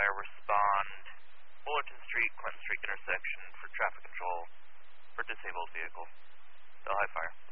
fire, respond Fullerton Street, Clinton Street intersection for traffic control for disabled vehicle. Delhi Fire.